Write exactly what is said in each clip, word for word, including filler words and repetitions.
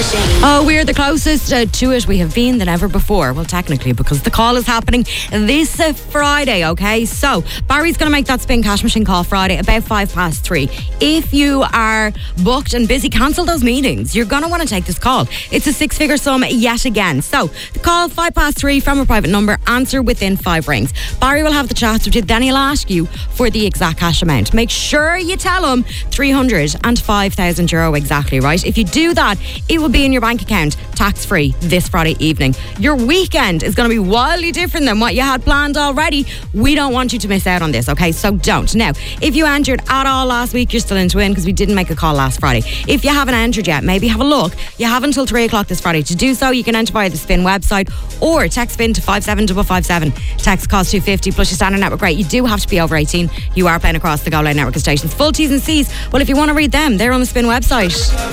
Oh, we're the closest uh, to it we have been than ever before. Well, technically, because the call is happening this uh, Friday, okay? So, Barry's going to make that spin cash machine call Friday about five past three. If you are booked and busy, cancel those meetings. You're going to want to take this call. It's a six-figure sum yet again. So, the call five past three from a private number. Answer within five rings. Barry will have the chats with you. Then he'll ask you for the exact cash amount. Make sure you tell him three hundred five thousand euro exactly, right? If you do that, it will be in your bank account tax-free this Friday evening. Your weekend is going to be wildly different than what you had planned already. We don't want you to miss out on this, okay? So don't. Now, if you entered at all last week, you're still in to win because we didn't make a call last Friday. If you haven't entered yet, maybe have a look. You have until three o'clock this Friday to do so. You can enter via the Spin website or text Spin to five seven five five seven. Text costs two fifty plus your standard network rate. You do have to be over eighteen. You are playing across the Go Loud network of stations. Full T's and C's. Well, if you want to read them, they're on the Spin website.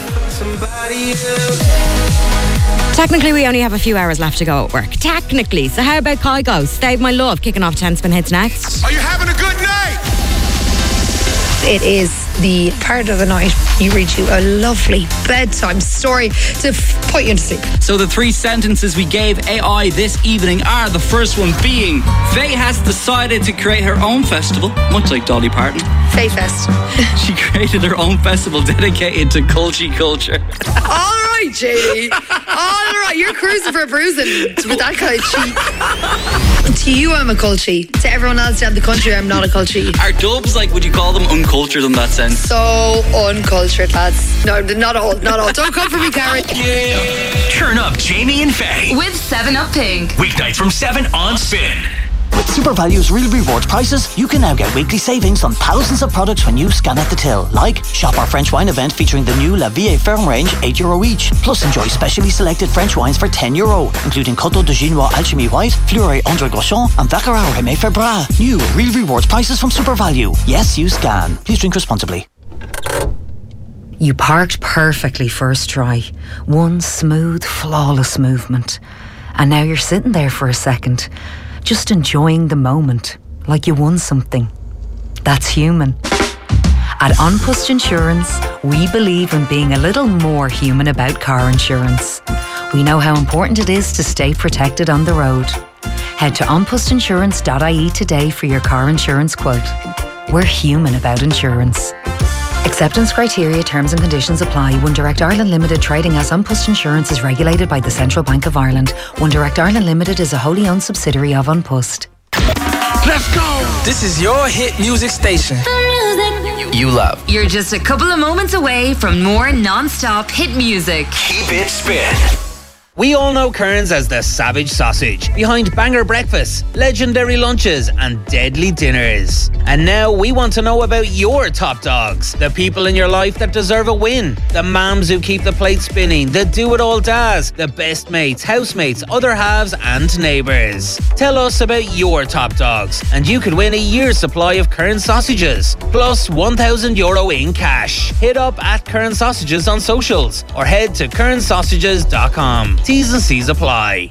Technically, we only have a few hours left to go at work. Technically. So how about Kygo? Save My Love, kicking off ten Spin Hits next. Are you having a good night? It is the part of the night you read you a lovely bedtime story to f- put you to sleep. So the three sentences we gave A I this evening are, the first one being, Faye has decided to create her own festival, much like Dolly Parton. Faye Fest. She created her own festival dedicated to culture culture. All right, J D. All right, you're cruising for a bruising with that kind of cheek. To you, I'm a culture. To everyone else down the country, I'm not a culture. Are dubs, like, would you call them uncultured in that sense? So uncultured, lads. No, not all, not all. Don't come for me, Karen. Yeah. Turn up Jamie and Faye with seven up Pink. Weeknights from seven on Spin. With SuperValue's Real Rewards prices, you can now get weekly savings on thousands of products when you scan at the till. Like, shop our French wine event featuring the new La Vie Ferme range, eight euro each. Plus, enjoy specially selected French wines for ten euro, including Coteau de Ginois Alchimie White, Fleury André Groschon, and Vaccarat Rémy Febra. New Real Rewards prices from SuperValue. Yes, you scan. Please drink responsibly. You parked perfectly first try. One smooth, flawless movement. And now you're sitting there for a second, just enjoying the moment, like you won something. That's human. At An Post Insurance, we believe in being a little more human about car insurance. We know how important it is to stay protected on the road. Head to an post insurance dot I E today for your car insurance quote. We're human about insurance. Acceptance criteria, terms and conditions apply. One Direct Ireland Limited, trading as An Post Insurance, is regulated by the Central Bank of Ireland. One Direct Ireland Limited is a wholly owned subsidiary of An Post. Let's go! This is your hit music station. The music you love. You're just a couple of moments away from more non-stop hit music. Keep it spin. We all know Kearns as the savage sausage, behind banger breakfasts, legendary lunches and deadly dinners. And now we want to know about your top dogs, the people in your life that deserve a win, the mums who keep the plate spinning, the do-it-all dads, the best mates, housemates, other halves and neighbours. Tell us about your top dogs and you could win a year's supply of Kearns sausages, plus one thousand euro in cash. Hit up at Kearns Sausages on socials or head to kearns sausages dot com. T's and C's apply.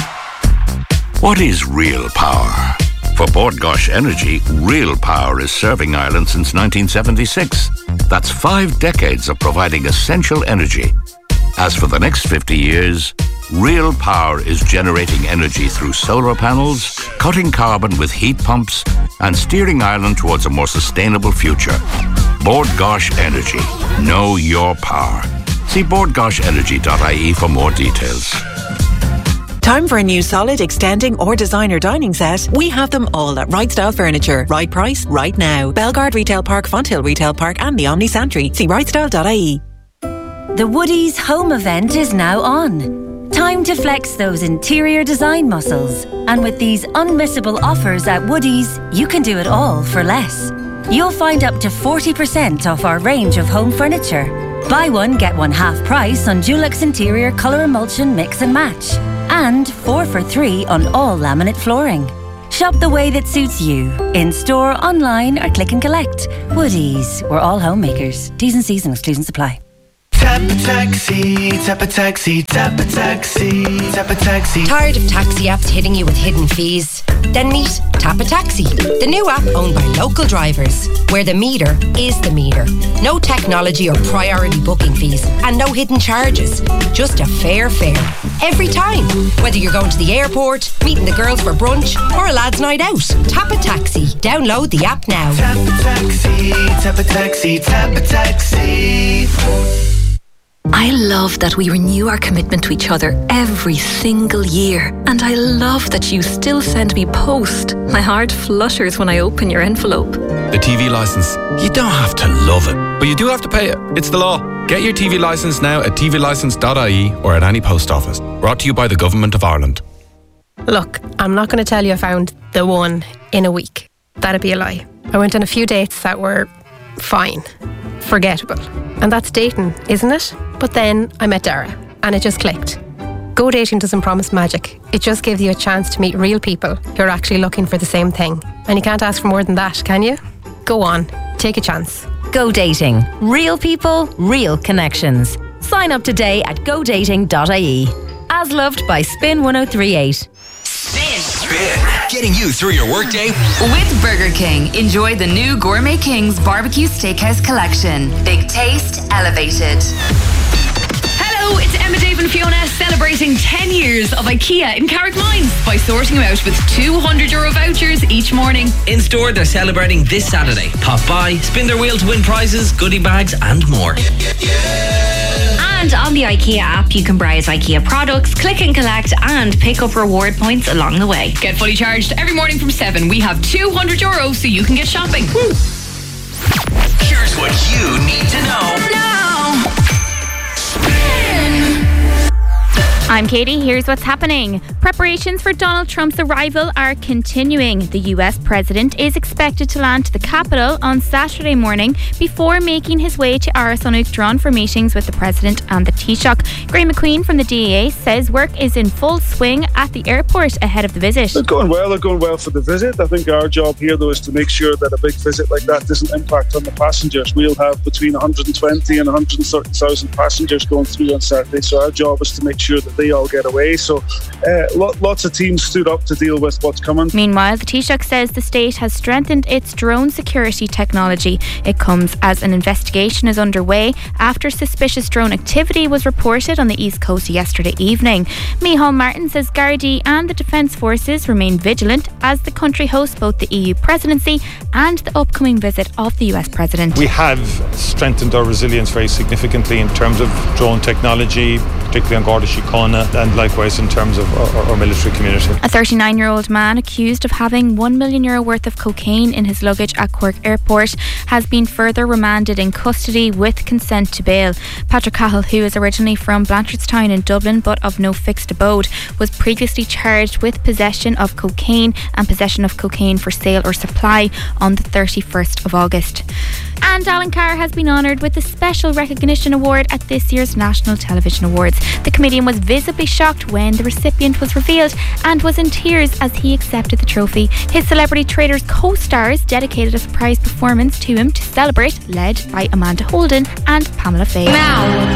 What is real power? For Bord Gáis Energy, real power is serving Ireland since nineteen seventy-six. That's five decades of providing essential energy. As for the next fifty years, real power is generating energy through solar panels, cutting carbon with heat pumps, and steering Ireland towards a more sustainable future. Bord Gáis Energy. Know your power. See bord gáis energy dot I E for more details. Time for a new solid, extending or designer dining set? We have them all at Right Style Furniture. Right price, right now. Belgard Retail Park, Fonthill Retail Park and the Omni Santry. See right style dot I E. The Woodies home event is now on. Time to flex those interior design muscles. And with these unmissable offers at Woodies, you can do it all for less. You'll find up to forty percent off our range of home furniture. Buy one, get one half price on Dulux Interior Colour Emulsion Mix and Match. And four for three on all laminate flooring. Shop the way that suits you. In store, online or click and collect. Woodies, we're all homemakers. T's and C's and exclusions apply. Tap a taxi, tap a taxi, tap a taxi, tap a taxi. Tired of taxi apps hitting you with hidden fees? Then meet Tap a Taxi, the new app owned by local drivers, where the meter is the meter. No technology or priority booking fees, and no hidden charges. Just a fair fare. Every time. Whether you're going to the airport, meeting the girls for brunch, or a lad's night out. Tap a Taxi. Download the app now. Tap a taxi, tap a taxi, tap a taxi. I love that we renew our commitment to each other every single year. And I love that you still send me post. My heart flutters when I open your envelope. The T V licence. You don't have to love it, but you do have to pay it. It's the law. Get your T V licence now at t v licence dot I E or at any post office. Brought to you by the Government of Ireland. Look, I'm not going to tell you I found the one in a week. That'd be a lie. I went on a few dates that were fine, forgettable. And that's dating, isn't it? But then I met Dara, and it just clicked. Go dating doesn't promise magic. It just gives you a chance to meet real people who are actually looking for the same thing. And you can't ask for more than that, can you? Go on, take a chance. Go dating. Real people, real connections. Sign up today at go dating dot I E. As loved by Spin one oh three point eight. Spin. Spin. Getting you through your workday. With Burger King, enjoy the new Gourmet King's Barbecue Steakhouse Collection. Big taste, elevated. Hello, it's Emma, Dave and Fiona celebrating ten years of IKEA in Carrickmines by sorting them out with two hundred euro vouchers each morning. In store, they're celebrating this Saturday. Pop by, spin their wheel to win prizes, goodie bags and more. And on the IKEA app, you can browse IKEA products, click and collect, and pick up reward points along the way. Get fully charged every morning from seven. We have two hundred euro so you can get shopping. Woo. Here's what you need to know. Now. I'm Katie. Here's what's happening. Preparations for Donald Trump's arrival are continuing. The U S president is expected to land to the Capitol on Saturday morning before making his way to Áras an Uachtaráin for meetings with the president and the Taoiseach. Graham McQueen from the D E A says work is in full swing at the airport ahead of the visit. They're going well. They're going well for the visit. I think our job here, though, is to make sure that a big visit like that doesn't impact on the passengers. We'll have between one hundred twenty and one hundred thirty thousand passengers going through on Saturday. So our job is to make sure that they all get away. So uh, lots of teams stood up to deal with what's coming. Meanwhile, the Taoiseach says the state has strengthened its drone security technology. It comes as an investigation is underway after suspicious drone activity was reported on the East Coast yesterday evening. Micheál Martin says Gardaí and the Defence Forces remain vigilant as the country hosts both the E U presidency and the upcoming visit of the U S president. We have strengthened our resilience very significantly in terms of drone technology, particularly on Garda Síochána, and likewise in terms of our, our military community. A thirty-nine-year-old man accused of having one million euro worth of cocaine in his luggage at Cork Airport has been further remanded in custody with consent to bail. Patrick Cahill, who is originally from Blanchardstown in Dublin but of no fixed abode, was previously charged with possession of cocaine and possession of cocaine for sale or supply on the thirty-first of August. And Alan Carr has been honoured with the Special Recognition Award at this year's National Television Awards. The comedian was visibly shocked when the recipient was revealed and was in tears as he accepted the trophy. His Celebrity Traders co-stars dedicated a surprise performance to him to celebrate, led by Amanda Holden and Pamela Faye. Now.